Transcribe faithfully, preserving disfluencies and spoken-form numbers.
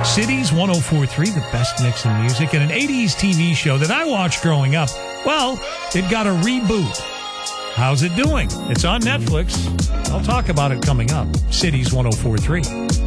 Cities one oh four point three, the best mix in music, and an eighties T V show that I watched growing up. Well, it got a reboot. How's it doing? It's on Netflix. I'll talk about it coming up. Cities one oh four point three.